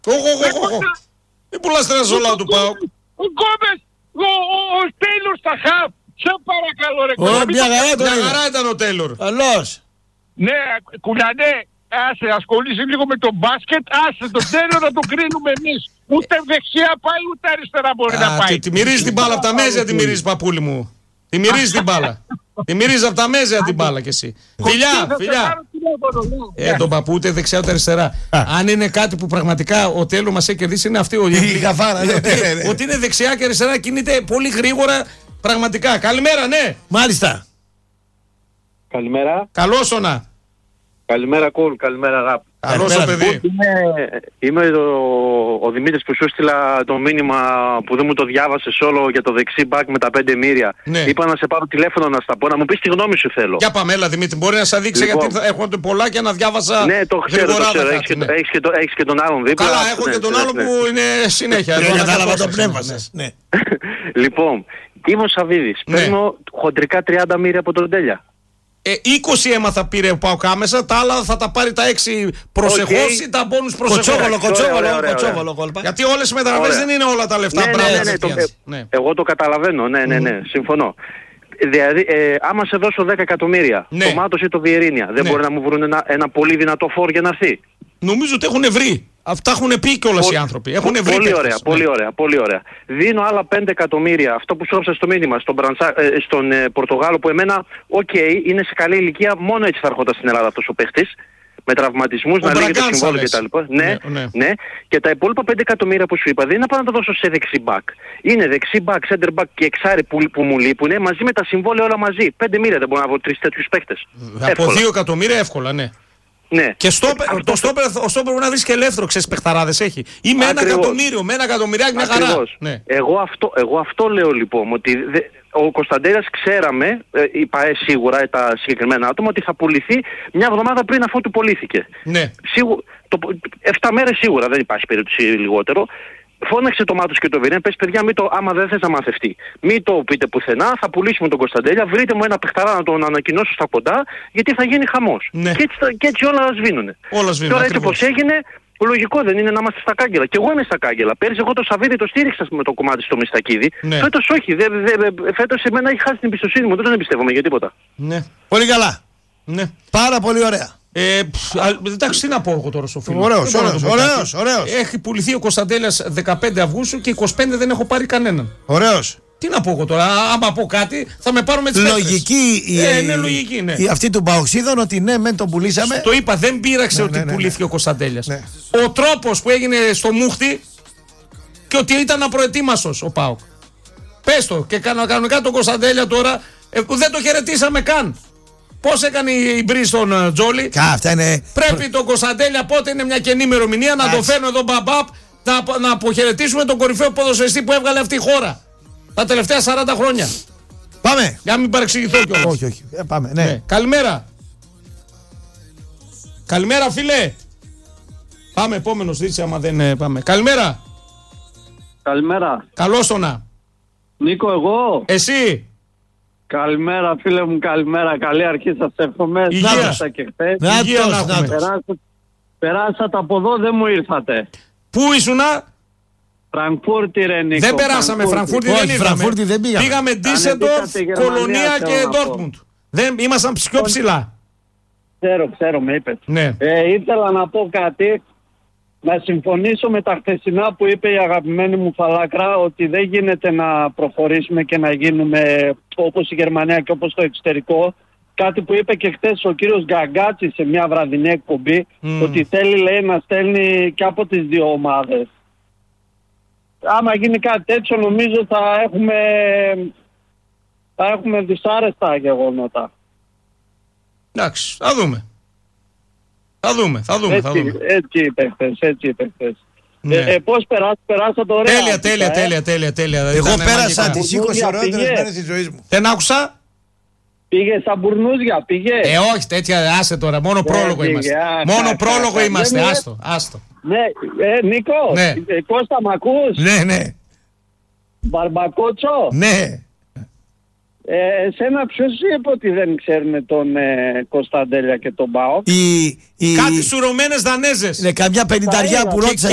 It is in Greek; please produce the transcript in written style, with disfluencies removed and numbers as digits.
Μην πουλάς την ζολά του ΠΑΟΚ. Ο Γκόμες, ο Τέιλορ στα χαφ. Σε παρακαλώ ρε. Μια χαρά ήταν ο Τέιλορ. Καλώς. Ναι, Κουλιανέ, άσε, ασχολείσαι λίγο με το μπάσκετ, άσε τον Τέιλορ να το κρίνουμε εμείς. Ούτε δεξιά πάει, ούτε αριστερά μπορεί να πάει. Τη μυρίζει την μπάλα από τα μέζια, τη μυρίζει παππούλη μου. Τη μυρίζει την μπάλα. Τη μυρίζει από τα μέζια την μπάλα κι εσύ. Φιλιά. Τον παππού ούτε δεξιά ούτε αριστερά. Αν είναι κάτι που πραγματικά ο Τέιλορ μας έχει κερδίσει είναι αυτή η γαφάρα. Ότι είναι δεξιά και αριστερά, κινείται πολύ γρήγορα. Πραγματικά. Καλημέρα, ναι. Μάλιστα. Καλημέρα. Καλώς όνα. Καλημέρα, Κουλ. Καλημέρα, αγάπη. Καλώς ο παιδί. Είμαι ο Δημήτρης που σου έστειλα το μήνυμα που δεν μου το διάβασες όλο για το δεξί μπακ με τα 5 μύρια. Ναι. Είπα να σε πάρω τηλέφωνο να στα πω, να μου πεις τη γνώμη σου θέλω. Για πάμε, έλα Δημήτρη, μπορεί να σε δείξει Λοιπόν. γιατί έχω πολλά και να διάβασα. Ναι, το ξέρω. Έχεις και τον άλλον δίπλα. Καλά, έχω και τον άλλο που είναι συνέχεια. Δεν κατάλαβα το πνεύμα σας. Λοιπόν, είμαι ο Σαββίδης. Παίρνω χοντρικά 30 μύρια από τον Τέλεια. 20 έμαθα πήρε ο ΠΑΟΚ άμεσα, τα άλλα θα τα πάρει τα 6 προσεχώς ή τα μπόνους προσεχώς. Κοτσόβολο. Γιατί όλες οι μεταγραφές δεν είναι όλα τα λεφτά. Ναι. Εγώ το καταλαβαίνω, ναι, συμφωνώ. Δηλαδή, άμα σε δώσω 10 εκατομμύρια, το Μάτος ή το Βιερίνια, δεν μπορεί να μου βρουν ένα πολύ δυνατό φόρ για να έρθει? Νομίζω ότι έχουν βρει. Αυτά έχουν πει κιόλας οι άνθρωποι. Έχουν βρει. Πολύ ωραία. Δίνω άλλα 5 εκατομμύρια. Αυτό που σου έδωσα στο μήνυμα στον Πορτογάλο, που εμένα, είναι σε καλή ηλικία, μόνο έτσι θα έρχονταν στην Ελλάδα αυτός ο παίχτης. Με τραυματισμούς, να λύγει το συμβόλαιο κτλ. Ναι. Και τα υπόλοιπα 5 εκατομμύρια που σου είπα δεν είναι να πάω να τα δώσω σε δεξί μπακ. Είναι δεξί μπακ, center back και εξάρι που μου λείπουν μαζί με τα συμβόλαια όλα μαζί. 5 μοίρια δεν μπορώ να βρω 3 τέτοιους παίχτες. Από 2 εκατομμύρια εύκολα, ναι. Ναι. Και ο στόπερ μπορεί να βρει και ελεύθερο, ξέρεις, παιχταράδες έχει. Ή με 1 εκατομμύριο, με 1 εκατομμυριάκι μια χαρά. Ναι. Εγώ αυτό λέω λοιπόν, ότι ο Κωνσταντέλιας ξέραμε, είπα σίγουρα τα συγκεκριμένα άτομα, ότι θα πουληθεί μια εβδομάδα πριν αφού του πωλήθηκε. Ναι. 7 μέρες σίγουρα, δεν υπάρχει περίπτωση λιγότερο. Φώναξε το Μάτος και το Βιερίνια, πες παιδιά, άμα δεν θες να μαθευτεί, μην το πείτε πουθενά, θα πουλήσουμε τον Κωνσταντέλια, βρείτε μου ένα παιχταρά να τον ανακοινώσω στα κοντά, γιατί θα γίνει χαμός. Ναι. Και έτσι όλα σβήνουνε. Τώρα έτσι όπως έγινε, λογικό δεν είναι να είμαστε στα κάγκελα. Και εγώ είμαι στα κάγκελα. Πέρυσι εγώ το Σαββίδι το στήριξα με το κομμάτι στο Μιστακίδη. Ναι. Φέτος όχι. Φέτος σε μένα έχει χάσει την εμπιστοσύνη μου. Δεν τον εμπιστεύομαι για τίποτα. Ναι. Πολύ καλά. Ναι. Πάρα πολύ ωραία. Εντάξει, τι να πω εγώ τώρα στο φίλο. Ωραίος. Έχει πουληθεί ο Κωνσταντέλιας 15 Αυγούστου και 25 δεν έχω πάρει κανέναν. Ωραίος. Τι να πω εγώ τώρα, άμα πω κάτι θα με πάρω με τις πέτρες. Λογική, ναι. Αυτή του Παοξίδων ότι ναι, μεν τον πουλήσαμε. Το είπα, δεν πείραξε ότι πουλήθηκε ο Κωνσταντέλιας. Ναι. Ο τρόπος που έγινε στο μούχτι και ότι ήταν απροετοίμαστος ο ΠΑΟΚ. Πες το, και κανονικά τον Κωνσταντέλια τώρα δεν το χαιρετήσαμε καν. Πώς έκανε η Μπρι στον Τζόλι. Πρέπει τον Κωνσταντέλια, πότε είναι μια καινή ημερομηνία, να το φέρνω εδώ μπαμπάπ, να αποχαιρετήσουμε τον κορυφαίο ποδοσφαιριστή που έβγαλε αυτή η χώρα τα τελευταία 40 χρόνια. Πάμε. Για να μην παρεξηγηθώ κιόλας. Όχι. Πάμε, ναι. Καλημέρα. Καλημέρα, φίλε. Πάμε, επόμενος δίτσι άμα δεν πάμε. Καλημέρα. Καλημέρα. Καλώς το να. Νίκο, εγώ. Εσύ. Καλημέρα, φίλε μου, καλημέρα. Καλή αρχή σας εύχομαι. Υγεία. Και χθες. Περάσατε από εδώ, δεν μου ήρθατε. Πού ήσουνα? Φραγκφούρτη, ρε Νίκο. Δεν περάσαμε, Φραγκφούρτη δεν ήρθαμε. Πήγαμε Ντίσεντορφ, Κολονία και Ντόρτμουντ. Ήμασταν πιο ψηλά. Ξέρω, με είπες. Ναι. Ήθελα να πω κάτι. Να συμφωνήσω με τα χθεσινά που είπε η αγαπημένη μου Φαλάκρα, ότι δεν γίνεται να προχωρήσουμε και να γίνουμε όπως η Γερμανία και όπως το εξωτερικό. Κάτι που είπε και χθες ο κύριος Γκαγκάτση σε μια βραδινή εκπομπή, ότι θέλει, λέει, να στέλνει και από τις δύο ομάδες. Άμα γίνει κάτι τέτοιο, νομίζω θα έχουμε δυσάρεστα γεγονότα. Εντάξει, θα δούμε. Έτσι είπε χθες. Ναι. Πώς περάσατε ωραία? Τέλεια. Εγώ πέρασα τις 20 ωραίτερες μέρες της ζωής μου. Δεν άκουσα. Πήγε στα μπουρνούζια, όχι τέτοια, άσε τώρα, μόνο πρόλογο είμαστε. Μόνο πρόλογο είμαστε, άστο. Ναι, Νίκο, ναι. Κώστα μ' ακούς? Ναι. Μπαρμπακότσο. Ναι. Εσένα ποιος είπε ότι δεν ξέρουν τον Κωνσταντέλια και τον ΠΑΟΚ? Κάτι σουρωμένες Δανέζες. Είναι καμιά 50 που ρώτησα.